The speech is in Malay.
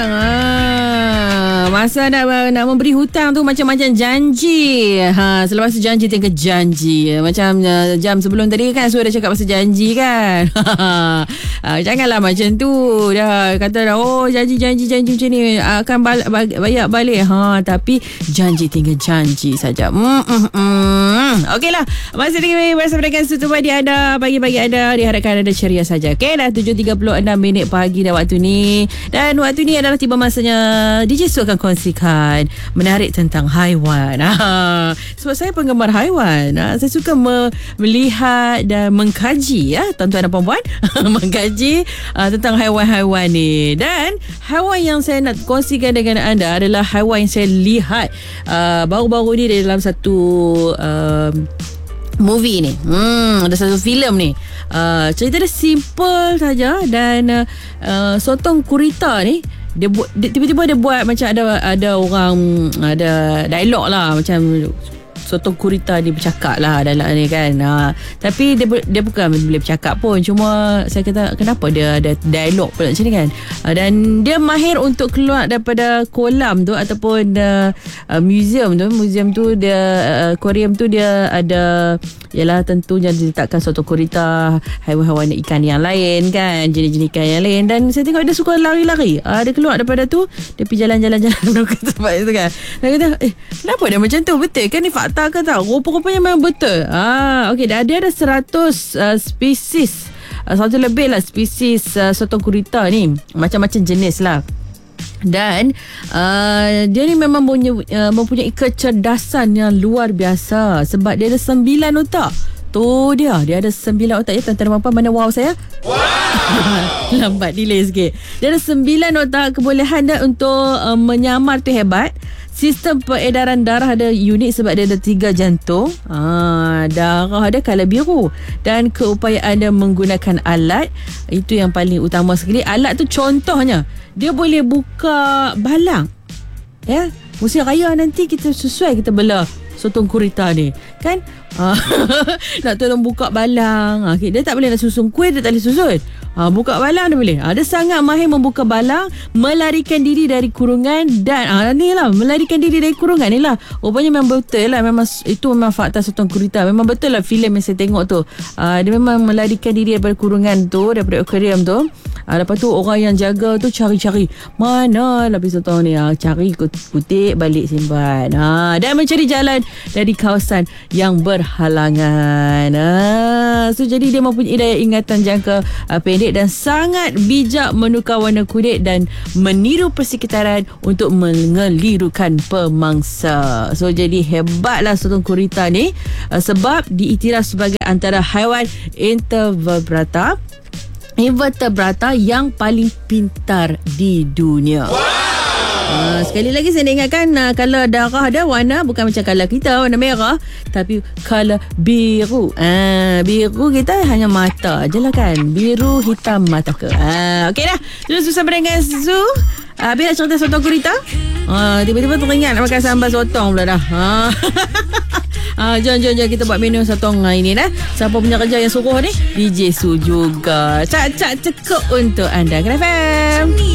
Masa nak memberi hutang tu macam-macam janji. Selepas tu janji tinggal janji. Macam jam sebelum tadi kan Su dah cakap pasal janji kan. Janganlah macam tu. Dah kata dah janji macam ni akan bayar balik. Tapi janji tinggal janji saja. Okeylah. Masa ni bersama dengan Su Padi anda, pagi-pagi anda diharapkan anda ceria saja. Okeylah, 7.36 minit pagi dah waktu ni. Dan waktu ni adalah tiba masanya DJ Su akan kongsikan menarik tentang haiwan. Sebab saya penggemar haiwan. Saya suka melihat dan mengkaji tuan-tuan dan puan-puan mengkaji tentang haiwan-haiwan ni. Dan haiwan yang saya nak kongsikan dengan anda adalah haiwan yang saya lihat baru-baru ni dalam satu movie ni. Ada satu filem ni. Cerita dia simple saja. Dan sotong gurita ni tiba-tiba dia buat macam ada orang ada dialog lah, macam sotong gurita dia bercakap lah dalam ni kan. Tapi dia bukan boleh bercakap pun, cuma saya kata kenapa dia ada dialog pula macam ni kan. Dan dia mahir untuk keluar daripada kolam tu ataupun museum tu dia aquarium tu dia ada, ialah tentunya diletakkan sotong gurita, haiwan-haiwan ikan yang lain kan, jenis-jenis ikan yang lain. Dan saya tengok dia suka lari-lari. Dia keluar daripada tu, dia pergi jalan-jalan ke tempat itu kan. Saya kata kenapa dia macam tu? Betul kan ni fakta ke tak? Rupa-rupanya memang betul. Okey, dia ada 100 spesies, satu lebih lah spesies sotong gurita ni, macam-macam jenis lah. Dan dia ni memang mempunyai kecerdasan yang luar biasa sebab dia ada 9 otak. Tu dia ada 9 otak ya tuan-tuan dan puan-puan. Mana wow saya? Wow. Lambat delay sikit. Dia ada 9 otak. Kebolehan dia untuk menyamar tu hebat. Sistem peredaran darah ada unik sebab dia ada 3 jantung. Darah dia colour biru. Dan keupayaan dia menggunakan alat. Itu yang paling utama sekali. Alat tu contohnya, dia boleh buka balang. Ya, musim raya nanti kita sesuai kita bela sotong gurita ni kan. Nak tolong buka balang. Dia tak boleh nak susun kuih, dia tak boleh susun. Buka balang dia boleh. Dia sangat mahir membuka balang, melarikan diri dari kurungan. Dan ni lah, melarikan diri dari kurungan ni lah. Rupanya memang betul lah. Memang itu memang fakta sotong gurita. Memang betul lah filem yang saya tengok tu. Dia memang melarikan diri daripada kurungan tu, daripada aquarium tu. Lepas tu orang yang jaga tu cari-cari mana lah pisotong ni. Cari kutip balik simpan. Dan mencari jalan dari kawasan yang berhalangan. So jadi dia mempunyai daya ingatan jangka pendek dan sangat bijak menukar warna kulit dan meniru persekitaran untuk mengelirukan pemangsa. So jadi hebatlah sotong gurita ni sebab diiktiraf sebagai antara haiwan invertebrata yang paling pintar di dunia. Sekali lagi saya nak ingatkan, color darah dia warna bukan macam color kita warna merah, tapi color biru. Biru kita hanya mata je lah kan, biru hitam mata ke. Okey dah, terus bersama dengan Su. Habis nak cerita sotong gurita, tiba-tiba teringat nak makan sambal sotong pula dah. Jom kita buat menu sotong ini dah. Siapa punya kerja yang suruh ni? DJ Su juga. Cak cekuk untuk anda. Kena FM.